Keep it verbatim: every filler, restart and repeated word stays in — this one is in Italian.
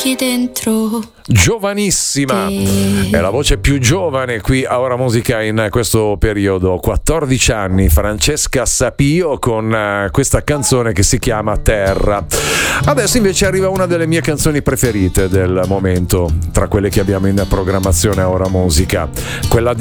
qui dentro. Giovanissima, è la voce più giovane qui a Ora Musica in questo periodo, quattordici anni, Francesca Sapio con uh, questa canzone che si chiama Terra. Adesso invece arriva una delle mie canzoni preferite del momento, tra quelle che abbiamo in programmazione a Ora Musica, quella